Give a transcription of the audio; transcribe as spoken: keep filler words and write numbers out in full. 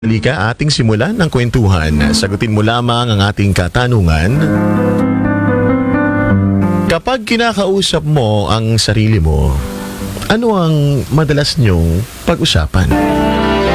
Halika, ating simulan ng kwentuhan. Sagutin mo lamang ang ating katanungan. Kapag kinakausap mo ang sarili mo, ano ang madalas niyong pag-usapan?